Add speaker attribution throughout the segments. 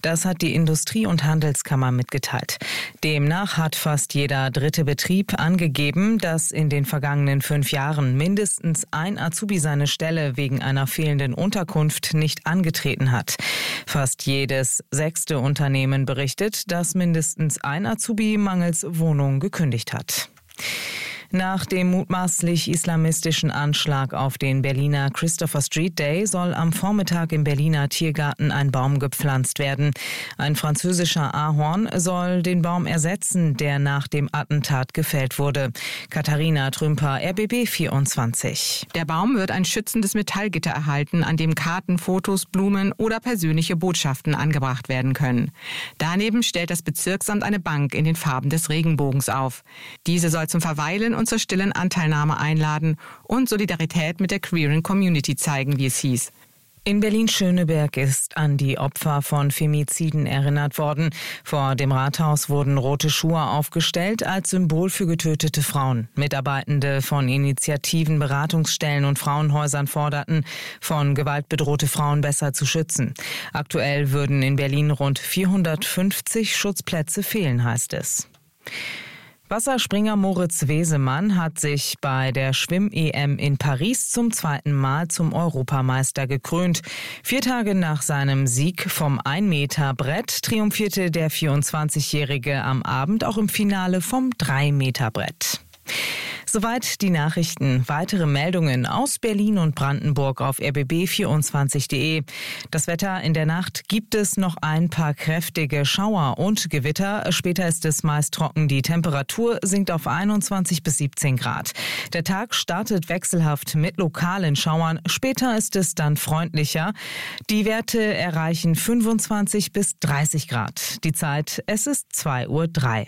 Speaker 1: Das hat die Industrie- und Handelskammer mitgeteilt. Demnach hat fast jeder dritte Betrieb angegeben, dass in den vergangenen 5 Jahren mindestens ein Azubi seine Stelle wegen einer fehlenden Unterkunft nicht angetreten hat. Fast jedes 6. Unternehmen berichtet, dass mindestens ein Azubi mangels Wohnung gekündigt hat. Nach dem mutmaßlich islamistischen Anschlag auf den Berliner Christopher Street Day soll am Vormittag im Berliner Tiergarten ein Baum gepflanzt werden. Ein französischer Ahorn soll den Baum ersetzen, der nach dem Attentat gefällt wurde. Katharina Trümper, RBB 24.
Speaker 2: Der Baum wird ein schützendes Metallgitter erhalten, an dem Karten, Fotos, Blumen oder persönliche Botschaften angebracht werden können. Daneben stellt das Bezirksamt eine Bank in den Farben des Regenbogens auf. Diese soll zum Verweilen und zur stillen Anteilnahme einladen und Solidarität mit der queeren Community zeigen, wie es hieß.
Speaker 1: In Berlin-Schöneberg ist an die Opfer von Femiziden erinnert worden. Vor dem Rathaus wurden rote Schuhe aufgestellt als Symbol für getötete Frauen. Mitarbeitende von Initiativen, Beratungsstellen und Frauenhäusern forderten, von Gewalt bedrohte Frauen besser zu schützen. Aktuell würden in Berlin rund 450 Schutzplätze fehlen, heißt es. Wasserspringer Moritz Wesemann hat sich bei der Schwimm-EM in Paris zum 2. Mal zum Europameister gekrönt. 4 Tage nach seinem Sieg vom 1-Meter-Brett triumphierte der 24-Jährige am Abend auch im Finale vom 3-Meter-Brett. Soweit die Nachrichten. Weitere Meldungen aus Berlin und Brandenburg auf rbb24.de. Das Wetter: in der Nacht gibt es noch ein paar kräftige Schauer und Gewitter. Später ist es meist trocken. Die Temperatur sinkt auf 21 bis 17 Grad. Der Tag startet wechselhaft mit lokalen Schauern. Später ist es dann freundlicher. Die Werte erreichen 25 bis 30 Grad. Die Zeit: es ist 2:03 Uhr.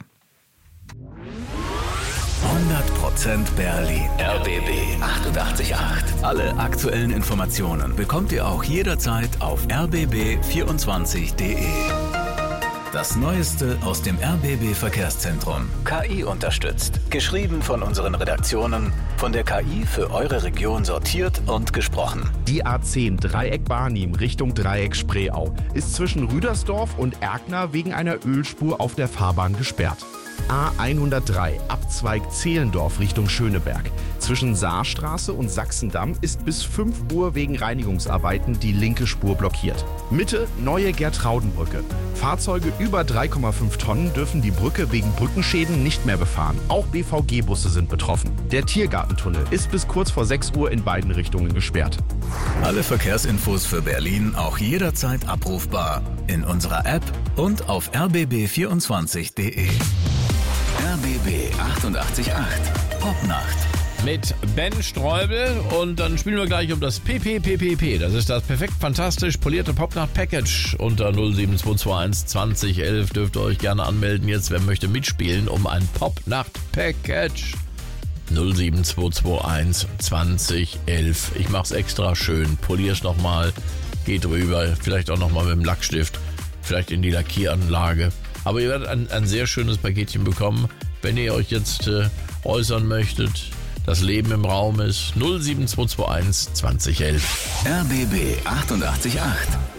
Speaker 3: 100% Berlin. RBB 88.8. Alle aktuellen Informationen bekommt ihr auch jederzeit auf rbb24.de. Das Neueste aus dem RBB Verkehrszentrum. KI unterstützt. Geschrieben von unseren Redaktionen. Von der KI für eure Region sortiert und gesprochen.
Speaker 4: Die A10 Dreieck Barnim Richtung Dreieck Spreeau ist zwischen Rüdersdorf und Erkner wegen einer Ölspur auf der Fahrbahn gesperrt. A103 Abzweig Zehlendorf Richtung Schöneberg. Zwischen Saarstraße und Sachsendamm ist bis 5 Uhr wegen Reinigungsarbeiten die linke Spur blockiert. Mitte neue Gertraudenbrücke. Fahrzeuge über 3,5 Tonnen dürfen die Brücke wegen Brückenschäden nicht mehr befahren. Auch BVG-Busse sind betroffen. Der Tiergartentunnel ist bis kurz vor 6 Uhr in beiden Richtungen gesperrt.
Speaker 3: Alle Verkehrsinfos für Berlin auch jederzeit abrufbar in unserer App und auf rbb24.de. RBB 88.8 Popnacht.
Speaker 5: Mit Ben Streubel und dann spielen wir gleich um das PPPPP. Das ist das perfekt fantastisch polierte Popnacht-Package. Unter 07221 2011 dürft ihr euch gerne anmelden jetzt, wer möchte mitspielen um ein Popnacht-Package. 07221 2011. Ich mach's extra schön, polier's nochmal, geht drüber, vielleicht auch nochmal mit dem Lackstift, vielleicht in die Lackieranlage. Aber ihr werdet ein sehr schönes Paketchen bekommen, wenn ihr euch jetzt äußern möchtet. Das Leben im Raum ist 07221 2011.
Speaker 3: RBB 88.8.